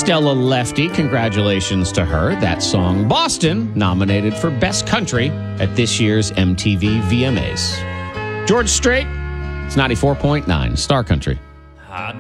Stella Lefty, congratulations to her. That song, Boston, nominated for Best Country at this year's MTV VMAs. George Strait, it's 94.9 Star Country.